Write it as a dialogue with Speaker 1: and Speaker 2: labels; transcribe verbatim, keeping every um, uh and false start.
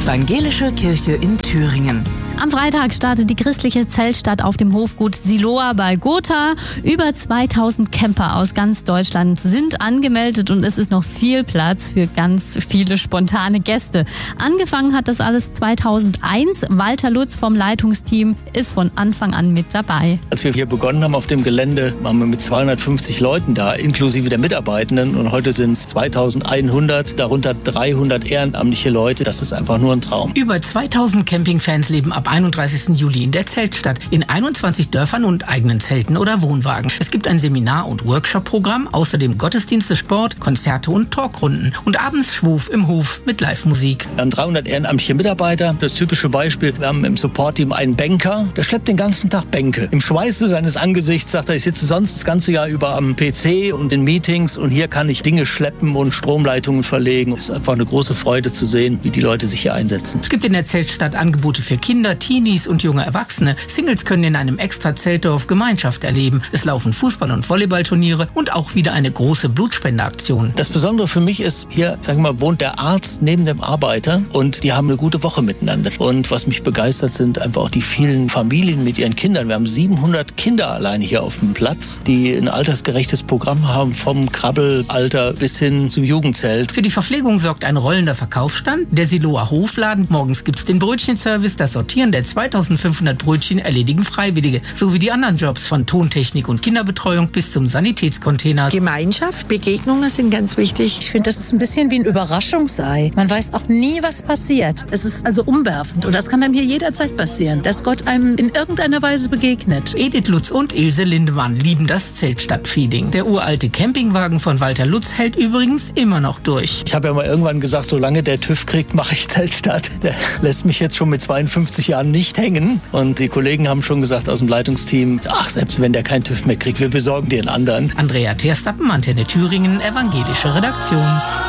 Speaker 1: Evangelische Kirche in Thüringen.
Speaker 2: Am Freitag startet die christliche Zeltstadt auf dem Hofgut Siloa bei Gotha. Über zweitausend Camper aus ganz Deutschland sind angemeldet und es ist noch viel Platz für ganz viele spontane Gäste. Angefangen hat das alles zweitausendeins. Walter Lutz vom Leitungsteam ist von Anfang an mit dabei.
Speaker 3: Als wir hier begonnen haben auf dem Gelände, waren wir mit zweihundertfünfzig Leuten da, inklusive der Mitarbeitenden. Und heute sind es zweitausendeinhundert, darunter dreihundert ehrenamtliche Leute. Das ist einfach nur ein Traum.
Speaker 4: Über zweitausend Campingfans leben ab einunddreißigsten Juli in der Zeltstadt, in einundzwanzig Dörfern und eigenen Zelten oder Wohnwagen. Es gibt ein Seminar- und Workshop-Programm, außerdem Gottesdienste, Sport, Konzerte und Talkrunden und abends Schwuf im Hof mit Live-Musik.
Speaker 3: Wir haben dreihundert ehrenamtliche Mitarbeiter. Das typische Beispiel, wir haben im Support-Team einen Banker, der schleppt den ganzen Tag Bänke. Im Schweiße seines Angesichts sagt er, ich sitze sonst das ganze Jahr über am P C und in Meetings und hier kann ich Dinge schleppen und Stromleitungen verlegen. Es ist einfach eine große Freude zu sehen, wie die Leute sich hier einsetzen.
Speaker 4: Es gibt in der Zeltstadt Angebote für Kinder, Teenies und junge Erwachsene. Singles können in einem extra Zeltdorf Gemeinschaft erleben. Es laufen Fußball- und Volleyballturniere und auch wieder eine große Blutspendeaktion.
Speaker 3: Das Besondere für mich ist, hier, sagen wir mal, wohnt der Arzt neben dem Arbeiter und die haben eine gute Woche miteinander. Und was mich begeistert, sind einfach auch die vielen Familien mit ihren Kindern. Wir haben siebenhundert Kinder alleine hier auf dem Platz, die ein altersgerechtes Programm haben, vom Krabbelalter bis hin zum Jugendzelt.
Speaker 4: Für die Verpflegung sorgt ein rollender Verkaufsstand, der Siloa Hofladen. Morgens gibt's den Brötchenservice, das Sortieren der zweitausendfünfhundert Brötchen erledigen Freiwillige, sowie die anderen Jobs von Tontechnik und Kinderbetreuung bis zum Sanitätscontainer.
Speaker 5: Gemeinschaft, Begegnungen sind ganz wichtig.
Speaker 6: Ich finde, das ist ein bisschen wie ein Überraschungsei. Man weiß auch nie, was passiert. Es ist also umwerfend und das kann einem hier jederzeit passieren, dass Gott einem in irgendeiner Weise begegnet.
Speaker 4: Edith Lutz und Ilse Lindemann lieben das Zeltstadt-Feeling. Der uralte Campingwagen von Walter Lutz hält übrigens immer noch durch.
Speaker 3: Ich habe ja mal irgendwann gesagt, solange der TÜV kriegt, mache ich Zeltstadt. Der lässt mich jetzt schon mit zweiundfünfzig Jahren nicht hängen. Und die Kollegen haben schon gesagt aus dem Leitungsteam, ach, selbst wenn der keinen TÜV mehr kriegt, wir besorgen dir einen anderen.
Speaker 4: Andrea Terstappen, Antenne Thüringen, evangelische Redaktion.